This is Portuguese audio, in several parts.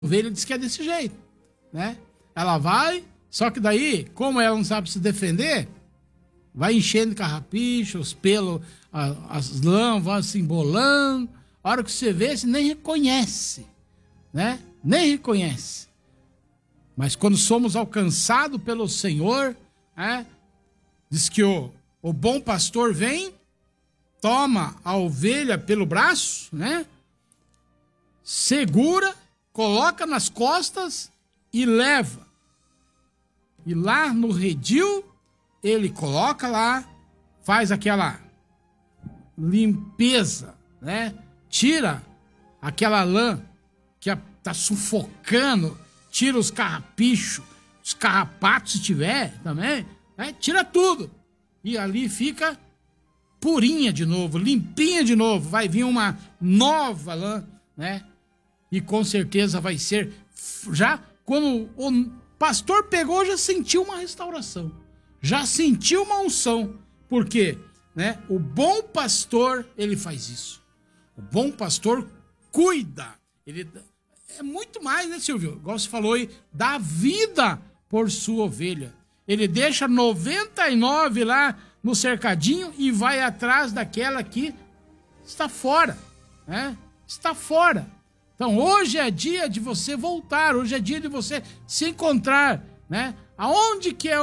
ovelha diz que é desse jeito, né? Ela vai, só que daí, como ela não sabe se defender, vai enchendo carrapicho, os pelos, as lãs vão se embolando. A hora que você vê, você nem reconhece, né? Nem reconhece. Mas quando somos alcançados pelo Senhor, né? Diz que o bom pastor vem, toma a ovelha pelo braço, né? Segura, coloca nas costas e leva. E lá no redil, ele coloca lá, faz aquela limpeza, né? Tira aquela lã que tá sufocando, tira os carrapichos, os carrapatos, se tiver também, né? Tira tudo. E ali fica purinha de novo, limpinha de novo. Vai vir uma nova lã, né? E com certeza vai ser, já quando o pastor pegou, já sentiu uma restauração, já sentiu uma unção. Por quê? Né? O bom pastor, ele faz isso. O bom pastor cuida. Ele é muito mais, né, Silvio? Igual você falou aí, dá vida por sua ovelha. Ele deixa 99 lá no cercadinho e vai atrás daquela que está fora, né? Está fora. Então hoje é dia de você voltar, hoje é dia de você se encontrar, né? Aonde que é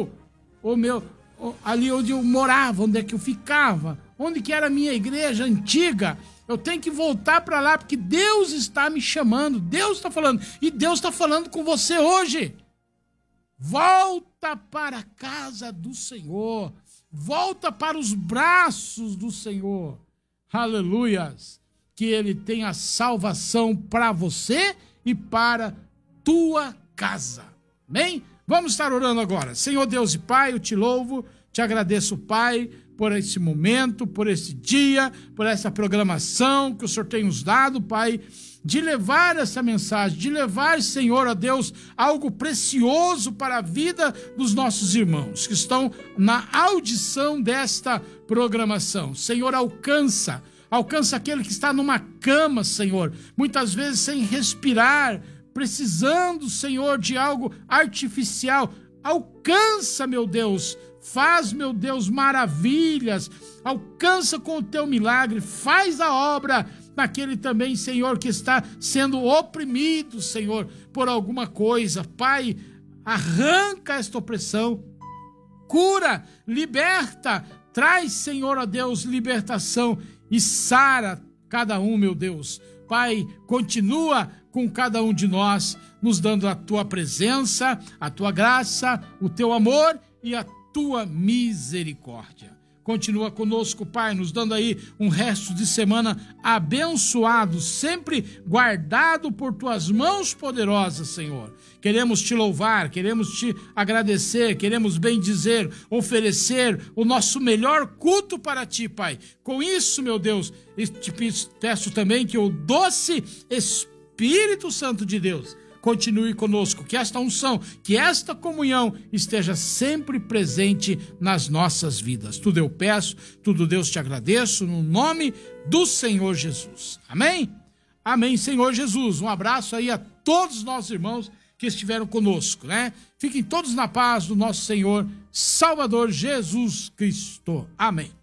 ali onde eu morava, onde é que eu ficava, onde que era a minha igreja antiga? Eu tenho que voltar para lá porque Deus está me chamando, Deus está falando, e Deus está falando com você hoje. Volta para a casa do Senhor, volta para os braços do Senhor. Aleluias! Que Ele tenha salvação para você e para tua casa. Amém? Vamos estar orando agora. Senhor Deus e Pai, eu te louvo, te agradeço, Pai, por esse momento, por esse dia, por essa programação que o Senhor tem nos dado, Pai, de levar essa mensagem, de levar, Senhor, a Deus, algo precioso para a vida dos nossos irmãos que estão na audição desta programação. Senhor, alcança aquele que está numa cama, Senhor, muitas vezes sem respirar, precisando, Senhor, de algo artificial. Alcança, meu Deus, faz, meu Deus, maravilhas, alcança com o teu milagre, faz a obra naquele também, Senhor, que está sendo oprimido, Senhor, por alguma coisa. Pai, arranca esta opressão, cura, liberta, traz, Senhor, ó Deus, libertação e sara cada um, meu Deus. Pai, continua com cada um de nós, nos dando a tua presença, a tua graça, o teu amor e a tua misericórdia. Continua conosco, Pai, nos dando aí um resto de semana abençoado, sempre guardado por tuas mãos poderosas, Senhor. Queremos te louvar, queremos te agradecer, queremos bendizer, oferecer o nosso melhor culto para ti, Pai. Com isso, meu Deus, te peço também que o doce Espírito Santo de Deus continue conosco, que esta unção, que esta comunhão esteja sempre presente nas nossas vidas. Tudo eu peço, tudo Deus te agradeço, no nome do Senhor Jesus. Amém? Amém, Senhor Jesus. Um abraço aí a todos os nossos irmãos que estiveram conosco, né? Fiquem todos na paz do nosso Senhor Salvador Jesus Cristo. Amém.